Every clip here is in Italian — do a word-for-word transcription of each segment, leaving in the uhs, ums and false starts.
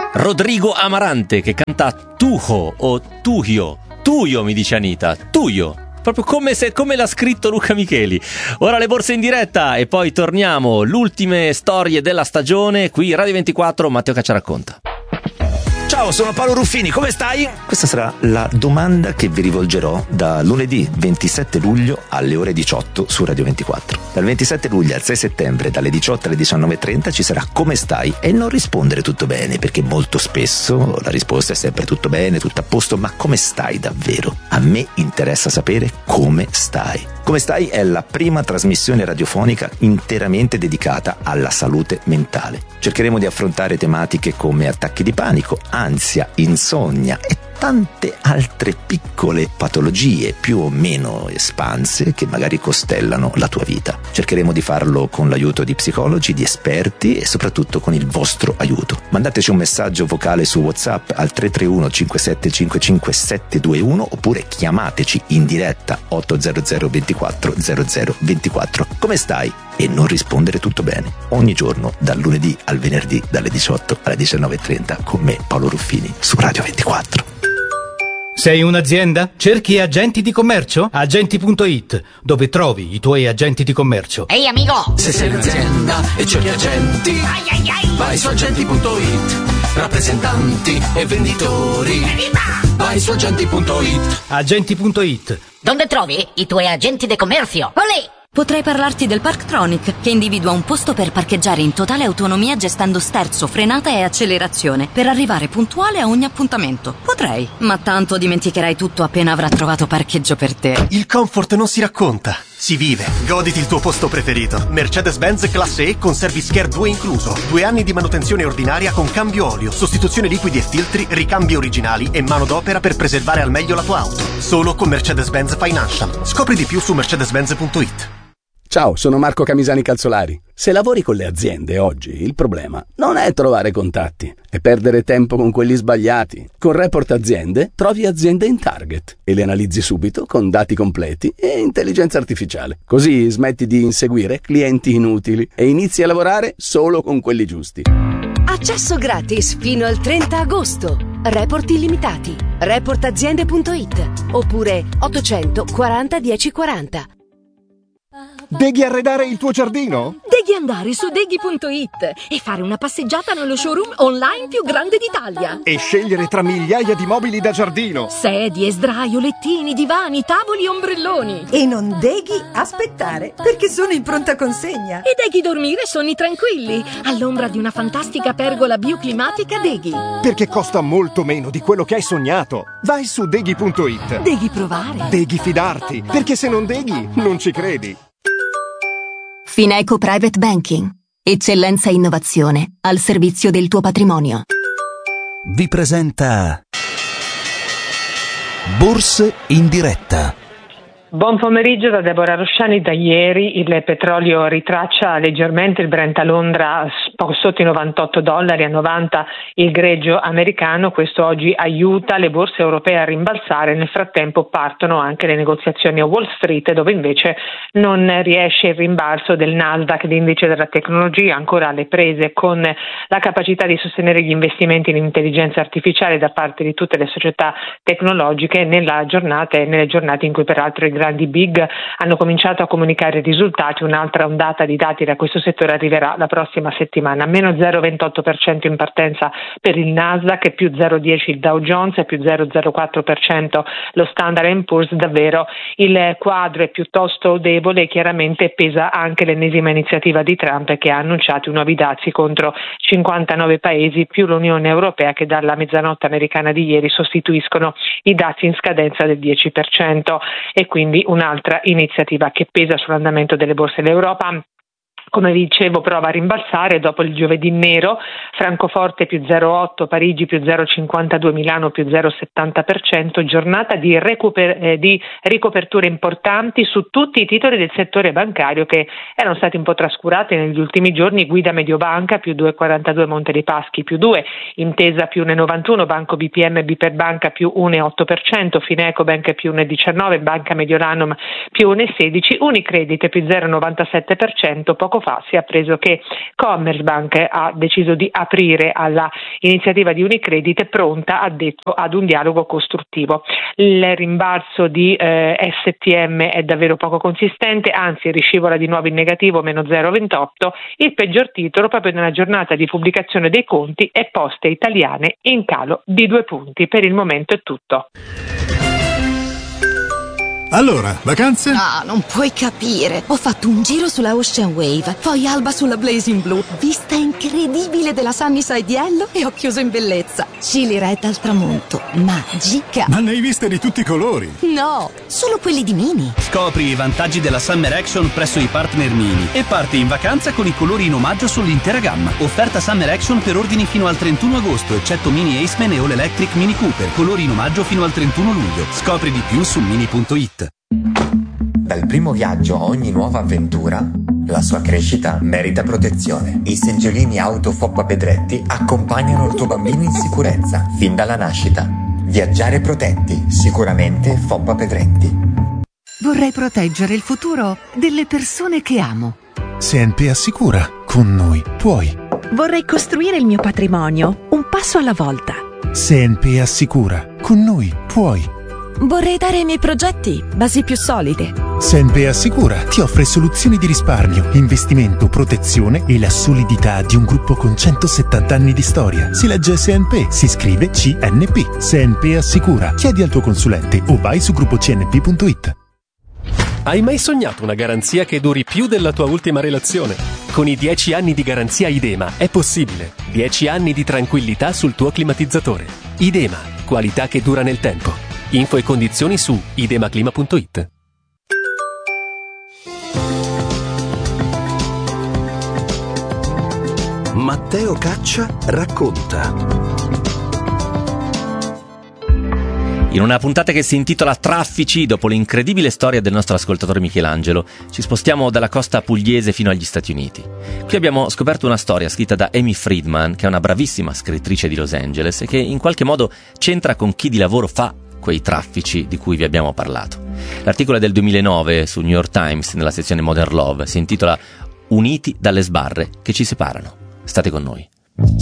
Rodrigo Amarante che canta Tujo o Tuyo. Tuyo mi dice Anita, Tuyo. Proprio come, se, come l'ha scritto Luca Micheli. Ora le borse in diretta e poi torniamo. L'ultime storie della stagione. Qui Radio ventiquattro, Matteo Caccia racconta. Ciao, sono Paolo Ruffini, come stai? Questa sarà la domanda che vi rivolgerò da lunedì ventisette luglio alle ore diciotto su Radio ventiquattro. Dal ventisette luglio al sei settembre, dalle diciotto alle diciannove e trenta, ci sarà come stai e non rispondere tutto bene, perché molto spesso la risposta è sempre tutto bene, tutto a posto, ma come stai davvero? A me interessa sapere come stai. Come stai è la prima trasmissione radiofonica interamente dedicata alla salute mentale. Cercheremo di affrontare tematiche come attacchi di panico, ansia, insonnia e tante altre piccole patologie più o meno espanse che magari costellano la tua vita. Cercheremo di farlo con l'aiuto di psicologi, di esperti e soprattutto con il vostro aiuto. Mandateci un messaggio vocale su WhatsApp al tre tre uno cinque sette cinque cinque sette due uno oppure chiamateci in diretta otto zero zero ventiquattro zero zero ventiquattro. Come stai? E non rispondere tutto bene. Ogni giorno, dal lunedì al venerdì, dalle diciotto alle diciannove e trenta, con me, Paolo Ruffini, su Radio ventiquattro. Sei un'azienda? Cerchi agenti di commercio? Agenti punto it, dove trovi i tuoi agenti di commercio. Ehi amico! Se sei un'azienda e cerchi agenti, ai, ai, ai. vai su agenti punto it. Rappresentanti e venditori, vai su agenti punto it. Agenti punto it. Dove trovi i tuoi agenti di commercio? Olè! Potrei parlarti del Parktronic, che individua un posto per parcheggiare in totale autonomia gestendo sterzo, frenata e accelerazione per arrivare puntuale a ogni appuntamento. Potrei, ma tanto dimenticherai tutto appena avrà trovato parcheggio per te. Il comfort non si racconta, si vive. Goditi il tuo posto preferito. Mercedes-Benz classe E con Service Care due incluso. Due anni di manutenzione ordinaria con cambio olio, sostituzione liquidi e filtri, ricambi originali e manodopera per preservare al meglio la tua auto. Solo con Mercedes-Benz Financial. Scopri di più su mercedes-benz punto it. Ciao, sono Marco Camisani Calzolari. Se lavori con le aziende oggi, il problema non è trovare contatti, è perdere tempo con quelli sbagliati. Con Report Aziende trovi aziende in target e le analizzi subito con dati completi e intelligenza artificiale. Così smetti di inseguire clienti inutili e inizi a lavorare solo con quelli giusti. Accesso gratis fino al trenta agosto. Report illimitati. report aziende punto it oppure ottocento quaranta dieci quaranta. Devi arredare il tuo giardino? Devi andare su deghi punto it e fare una passeggiata nello showroom online più grande d'Italia. E scegliere tra migliaia di mobili da giardino. Sedie, sdraio, lettini, divani, tavoli, ombrelloni. E non devi aspettare, perché sono in pronta consegna. E devi dormire sonni tranquilli, all'ombra di una fantastica pergola bioclimatica Deghi. Perché costa molto meno di quello che hai sognato. Vai su deghi punto it. Devi provare. Devi fidarti, perché se non deghi, non ci credi. Fineco Private Banking. Eccellenza e innovazione al servizio del tuo patrimonio. Vi presenta Borse in diretta. Buon pomeriggio da Deborah Rosciani. Da ieri il petrolio ritraccia leggermente, il Brent a Londra poco sotto i novantotto dollari, a novanta il greggio americano. Questo oggi aiuta le borse europee a rimbalzare. Nel frattempo partono anche le negoziazioni a Wall Street, dove invece non riesce il rimbalzo del Nasdaq, l'indice della tecnologia, ancora alle prese con la capacità di sostenere gli investimenti in intelligenza artificiale da parte di tutte le società tecnologiche nella giornata e nelle giornate in cui peraltro i grandi big hanno cominciato a comunicare risultati. Un'altra ondata di dati da questo settore arriverà la prossima settimana. Meno zero virgola ventotto per cento in partenza per il Nasdaq, più zero virgola dieci per cento il Dow Jones e più zero virgola zero quattro per cento lo Standard and Poor's. Davvero il quadro è piuttosto debole e chiaramente pesa anche l'ennesima iniziativa di Trump, che ha annunciato i nuovi dazi contro cinquantanove paesi più l'Unione Europea, che dalla mezzanotte americana di ieri sostituiscono i dazi in scadenza del dieci per cento, e quindi un'altra iniziativa che pesa sull'andamento delle borse. L'Europa, come vi dicevo, prova a rimbalzare dopo il giovedì nero. Francoforte più zero virgola otto, Parigi più zero virgola cinquantadue, Milano più zero virgola settanta per cento. Giornata di, recuper- eh, di ricoperture importanti su tutti i titoli del settore bancario che erano stati un po' trascurati negli ultimi giorni. Guida Mediobanca più due virgola quarantadue, Monte dei Paschi più due, Intesa più uno virgola novantuno, Banco B P M Biper Banca più uno virgola otto per cento, Fineco Bank più uno virgola diciannove, Banca Mediolanum più uno virgola sedici, Unicredit più zero virgola novantasette per cento. Poco poco fa si è appreso che Commerzbank ha deciso di aprire alla iniziativa di Unicredit, pronta, ha detto, ad un dialogo costruttivo. Il rimbalzo di eh, S T M è davvero poco consistente, anzi riscivola di nuovo in negativo, meno zero virgola ventotto. Il peggior titolo proprio nella giornata di pubblicazione dei conti è Poste Italiane in calo di due punti. Per il momento è tutto. Allora, vacanze? No, non puoi capire. Ho fatto un giro sulla Ocean Wave, poi alba sulla Blazing Blue, vista incredibile della Sunnyside Yellow e ho chiuso in bellezza. Chili Red al tramonto, magica. Ma ne hai viste di tutti i colori? No, solo quelli di Mini. Scopri i vantaggi della Summer Action presso i partner Mini e parti in vacanza con i colori in omaggio sull'intera gamma. Offerta Summer Action per ordini fino al trentuno agosto, eccetto Mini Aceman e All Electric Mini Cooper. Colori in omaggio fino al trentuno luglio. Scopri di più su mini punto it. Dal primo viaggio a ogni nuova avventura, la sua crescita merita protezione. I seggiolini auto Foppa Pedretti accompagnano il tuo bambino in sicurezza fin dalla nascita. Viaggiare protetti, sicuramente Foppa Pedretti. Vorrei proteggere il futuro delle persone che amo. S N P Assicura, con noi puoi. Vorrei costruire il mio patrimonio, un passo alla volta. S N P Assicura, con noi puoi. Vorrei dare ai miei progetti basi più solide. S N P Assicura ti offre soluzioni di risparmio, investimento, protezione e la solidità di un gruppo con centosettanta anni di storia. Si legge S N P, si scrive C N P. S N P Assicura. Chiedi al tuo consulente o vai su gruppo c n p punto it. Hai mai sognato una garanzia che duri più della tua ultima relazione? Con i dieci anni di garanzia Idema è possibile. dieci anni di tranquillità sul tuo climatizzatore. Idema, qualità che dura nel tempo. Info e condizioni su idemaclima punto it. Matteo Caccia racconta. In una puntata che si intitola Traffici, dopo l'incredibile storia del nostro ascoltatore Michelangelo, ci spostiamo dalla costa pugliese fino agli Stati Uniti. Qui abbiamo scoperto una storia scritta da Amy Friedman, che è una bravissima scrittrice di Los Angeles e che in qualche modo c'entra con chi di lavoro fa quei traffici di cui vi abbiamo parlato. L'articolo è del duemilanove su New York Times nella sezione Modern Love, si intitola Uniti dalle sbarre che ci separano. State con noi.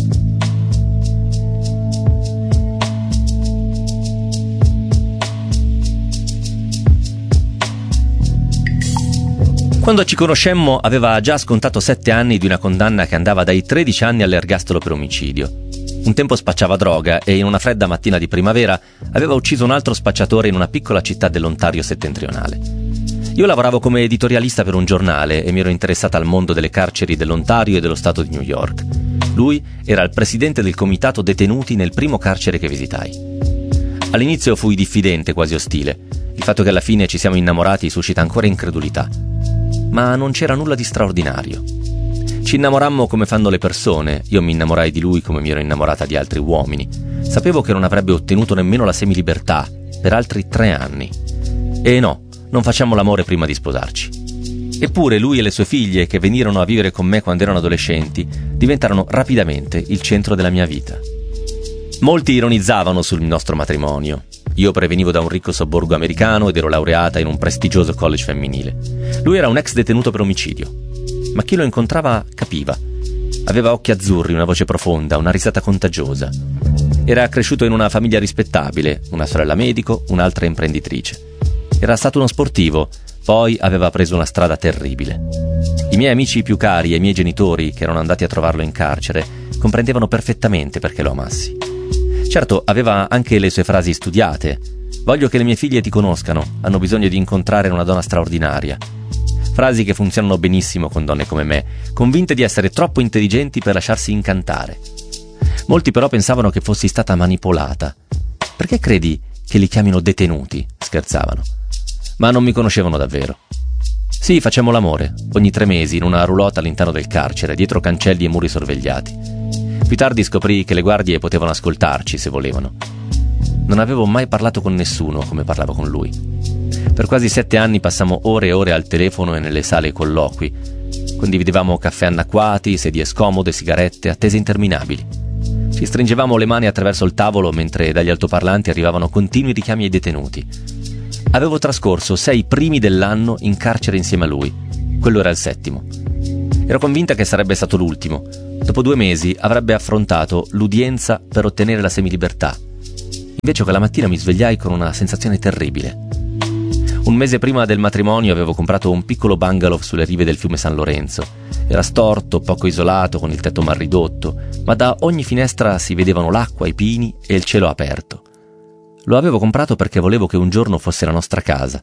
Quando ci conoscemmo aveva già scontato sette anni di una condanna che andava dai tredici anni all'ergastolo per omicidio. Un tempo spacciava droga e in una fredda mattina di primavera aveva ucciso un altro spacciatore in una piccola città dell'Ontario settentrionale. Io lavoravo come editorialista per un giornale e mi ero interessata al mondo delle carceri dell'Ontario e dello stato di New York. Lui era il presidente del comitato detenuti nel primo carcere che visitai. All'inizio fui diffidente, quasi ostile. Il fatto che alla fine ci siamo innamorati suscita ancora incredulità. Ma non c'era nulla di straordinario. Ci innamorammo come fanno le persone, io mi innamorai di lui come mi ero innamorata di altri uomini. Sapevo che non avrebbe ottenuto nemmeno la semilibertà per altri tre anni. E no, non facciamo l'amore prima di sposarci. Eppure lui e le sue figlie, che venirono a vivere con me quando erano adolescenti, diventarono rapidamente il centro della mia vita. Molti ironizzavano sul nostro matrimonio. Io prevenivo da un ricco sobborgo americano ed ero laureata in un prestigioso college femminile. Lui era un ex detenuto per omicidio. Ma chi lo incontrava capiva. Aveva occhi azzurri, una voce profonda, una risata contagiosa. Era cresciuto in una famiglia rispettabile, una sorella medico, un'altra imprenditrice. Era stato uno sportivo, poi aveva preso una strada terribile. I miei amici più cari e i miei genitori, che erano andati a trovarlo in carcere, comprendevano perfettamente perché lo amassi. Certo, aveva anche le sue frasi studiate. Voglio che le mie figlie ti conoscano, hanno bisogno di incontrare una donna straordinaria. Frasi che funzionano benissimo con donne come me, convinte di essere troppo intelligenti per lasciarsi incantare. Molti però pensavano che fossi stata manipolata. Perché credi che li chiamino detenuti? Scherzavano. Ma non mi conoscevano davvero. Sì, facemmo l'amore, ogni tre mesi, in una roulotte all'interno del carcere, dietro cancelli e muri sorvegliati. Più tardi scoprì che le guardie potevano ascoltarci se volevano. Non avevo mai parlato con nessuno come parlavo con lui. Per quasi sette anni passammo ore e ore al telefono e nelle sale colloqui. Condividevamo caffè annacquati, sedie scomode, sigarette, attese interminabili. Ci stringevamo le mani attraverso il tavolo mentre dagli altoparlanti arrivavano continui richiami ai detenuti. Avevo trascorso sei primi dell'anno in carcere insieme a lui. Quello era il settimo. Ero convinta che sarebbe stato l'ultimo. Dopo due mesi avrebbe affrontato l'udienza per ottenere la semilibertà. Invece quella mattina mi svegliai con una sensazione terribile. Un mese prima del matrimonio avevo comprato un piccolo bungalow sulle rive del fiume San Lorenzo. Era storto, poco isolato, con il tetto mal ridotto, ma da ogni finestra si vedevano l'acqua, i pini e il cielo aperto. Lo avevo comprato perché volevo che un giorno fosse la nostra casa.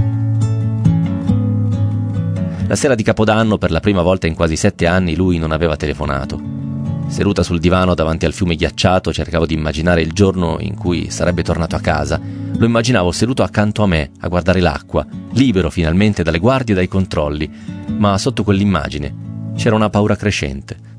La sera di Capodanno, per la prima volta in quasi sette anni, lui non aveva telefonato. Seduta sul divano davanti al fiume ghiacciato, cercavo di immaginare il giorno in cui sarebbe tornato a casa. Lo immaginavo seduto accanto a me, a guardare l'acqua, libero finalmente dalle guardie e dai controlli. Ma sotto quell'immagine c'era una paura crescente.